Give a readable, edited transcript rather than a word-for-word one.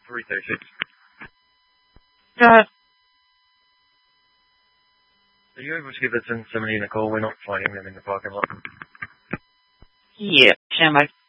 336. Go ahead. Are you able to give the 1017 a call? We're not finding them in the parking lot. Yeah, stand by.